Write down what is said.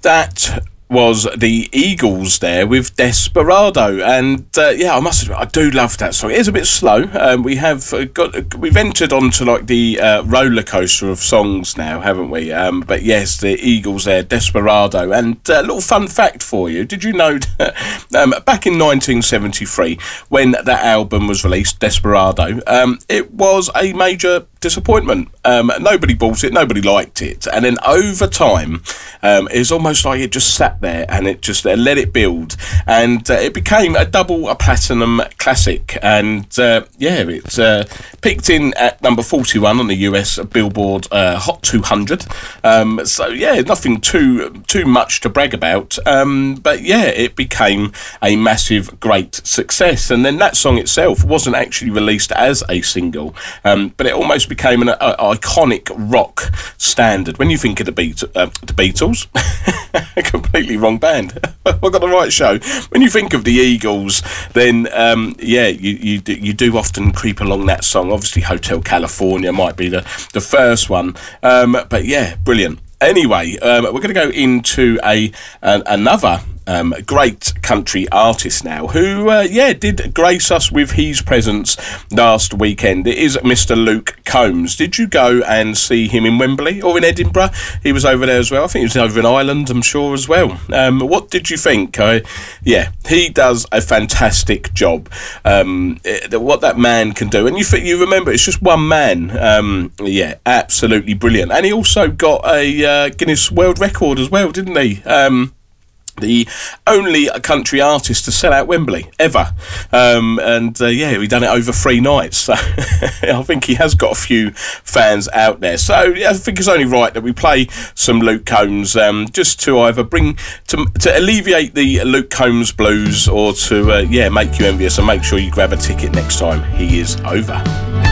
That was the Eagles there with Desperado, and I must admit I do love that song. It is a bit slow. We've entered onto like the roller coaster of songs now, haven't we? But yes, the Eagles there, Desperado. And a little fun fact for you: did you know that back in 1973, when that album was released, Desperado, it was a major disappointment. Nobody bought it, nobody liked it, and then over time, it's almost like it just sat there and it just let it build, and it became a platinum classic. And it peaked in at number 41 on the US Billboard Hot 200. Nothing too much to brag about. But yeah, it became a massive, great success. And then that song itself wasn't actually released as a single, but it almost became an iconic rock standard. When you think of the Beatles, completely wrong band. I've got the right show. When you think of the Eagles, then you do often creep along that song. Obviously, Hotel California might be the first one, but yeah, brilliant. Anyway, we're going to go into another great country artist now, who did grace us with his presence last weekend. It is Mr. Luke Combs. Did you go and see him in Wembley or in Edinburgh? He was over there as well. I think he was over in Ireland, I'm sure, as well. What did you think? He does a fantastic job. What that man can do, and you remember it's just one man. Absolutely brilliant. And he also got a Guinness World Record as well, didn't he? The only country artist to sell out Wembley ever, he done it over 3 nights. So I think he has got a few fans out there. So I think it's only right that we play some Luke Combs, just to either bring to alleviate the Luke Combs blues, or to make you envious, and make sure you grab a ticket next time he is over.